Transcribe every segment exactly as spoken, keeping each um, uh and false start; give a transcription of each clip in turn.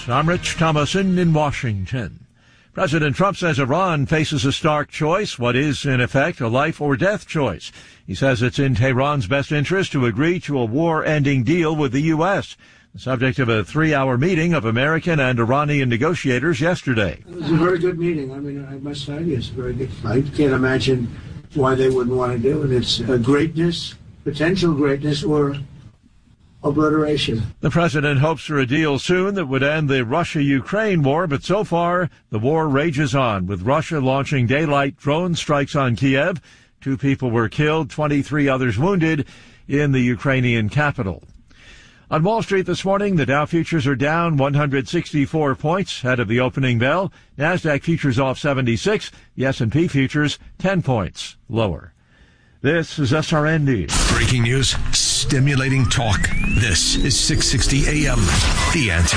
I'm Rich Thomason in Washington. President Trump says Iran faces a stark choice, what is, in effect, a life or death choice. He says it's in Tehran's best interest to agree to a war-ending deal with the U S, the subject of a three-hour meeting of American and Iranian negotiators yesterday. It was a very good meeting. I mean, I must tell you, it's very good. I can't imagine why they wouldn't want to do it. It's a greatness, potential greatness, or obliteration. The president hopes for a deal soon that would end the Russia-Ukraine war, but so far the war rages on, with Russia launching daylight drone strikes on Kiev. Two people were killed, twenty-three others wounded in the Ukrainian capital. On Wall Street this morning, the Dow futures are down one hundred sixty-four points ahead of the opening bell. NASDAQ futures off seventy-six. The S and P futures ten points lower. This is S R N News. Breaking news, stimulating talk. This is six sixty A M. The Answer.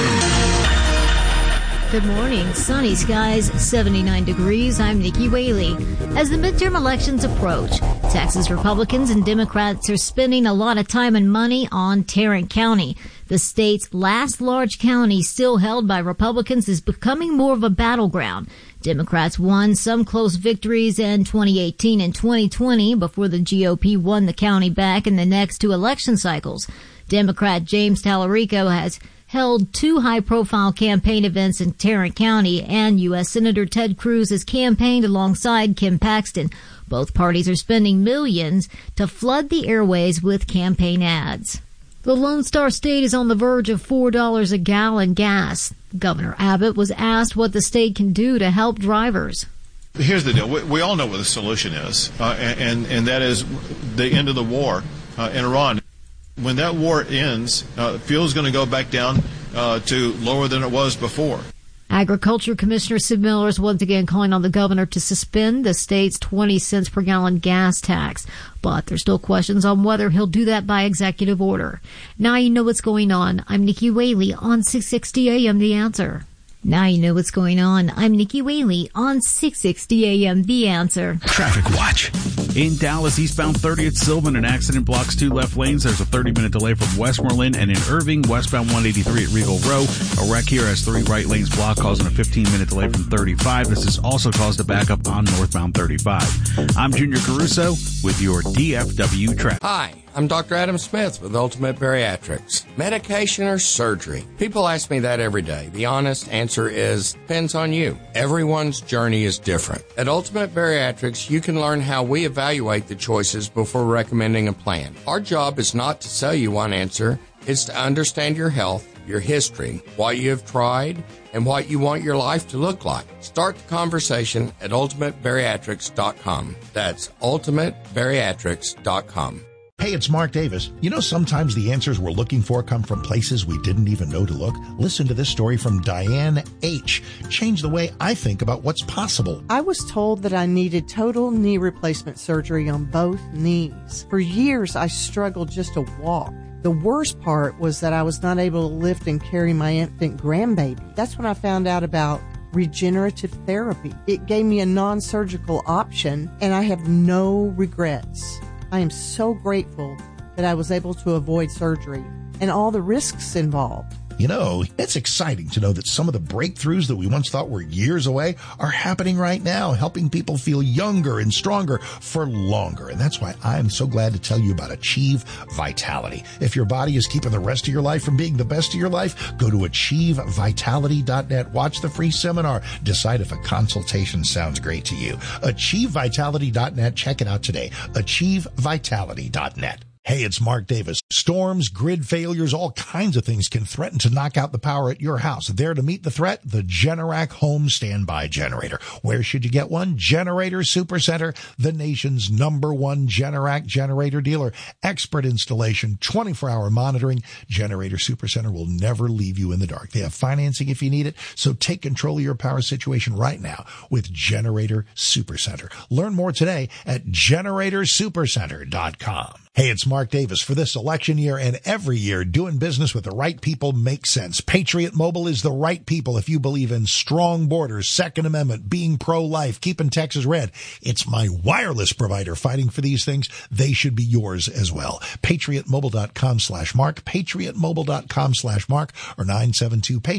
Good morning. Sunny skies, seventy-nine degrees. I'm Nikki Whaley. As the midterm elections approach, Texas Republicans and Democrats are spending a lot of time and money on Tarrant County. The state's last large county still held by Republicans is becoming more of a battleground. Democrats won some close victories in twenty eighteen and twenty twenty before the G O P won the county back in the next two election cycles. Democrat James Tallarico has held two high-profile campaign events in Tarrant County, and U S Senator Ted Cruz has campaigned alongside Kim Paxton. Both parties are spending millions to flood the airways with campaign ads. The Lone Star State is on the verge of four dollars a gallon gas. Governor Abbott was asked what the state can do to help drivers. Here's the deal. We, we all know what the solution is, uh, and, and that is the end of the war uh, in Iran. When that war ends, uh, fuel is going to go back down uh, to lower than it was before. Agriculture Commissioner Sid Miller is once again calling on the governor to suspend the state's twenty cents per gallon gas tax. But there's still questions on whether he'll do that by executive order. Now you know what's going on. I'm Nikki Whaley on six sixty A M The Answer. Now you know what's going on. I'm Nikki Whaley on six sixty A M The Answer. Traffic Watch. In Dallas, eastbound thirtieth Sylvan, an accident blocks two left lanes. There's a thirty-minute delay from Westmoreland, and in Irving, westbound one eighty-three at Regal Row. A wreck here has three right lanes blocked, causing a fifteen-minute delay from thirty-five. This has also caused a backup on northbound thirty-five. I'm Junior Caruso with your D F W traffic. Hi, I'm Doctor Adam Smith with Ultimate Bariatrics. Medication or surgery? People ask me that every day. The honest answer is, depends on you. Everyone's journey is different. At Ultimate Bariatrics, you can learn how we evaluate the choices before recommending a plan. Our job is not to sell you one answer. It's to understand your health, your history, what you have tried, and what you want your life to look like. Start the conversation at ultimate bariatrics dot com. That's ultimate bariatrics dot com. Hey, it's Mark Davis. You know, sometimes the answers we're looking for come from places we didn't even know to look. Listen to this story from Diane H. Changed the way I think about what's possible. I was told that I needed total knee replacement surgery on both knees. For years, I struggled just to walk. The worst part was that I was not able to lift and carry my infant grandbaby. That's when I found out about regenerative therapy. It gave me a non-surgical option, and I have no regrets. I am so grateful that I was able to avoid surgery and all the risks involved. You know, it's exciting to know that some of the breakthroughs that we once thought were years away are happening right now, helping people feel younger and stronger for longer. And that's why I'm so glad to tell you about Achieve Vitality. If your body is keeping the rest of your life from being the best of your life, go to achieve vitality dot net. Watch the free seminar. Decide if a consultation sounds great to you. achieve vitality dot net. Check it out today. achieve vitality dot net. Hey, it's Mark Davis. Storms, grid failures, all kinds of things can threaten to knock out the power at your house. There to meet the threat, the Generac Home Standby Generator. Where should you get one? Generator Supercenter, the nation's number one Generac generator dealer. Expert installation, twenty-four hour monitoring. Generator Supercenter will never leave you in the dark. They have financing if you need it, so take control of your power situation right now with Generator Supercenter. Learn more today at generator supercenter dot com. Hey, it's Mark Davis. For this election year and every year, doing business with the right people makes sense. Patriot Mobile is the right people if you believe in strong borders, Second Amendment, being pro-life, keeping Texas red. It's my wireless provider fighting for these things. They should be yours as well. patriot mobile dot com slash mark, patriot mobile dot com slash mark, or nine seven two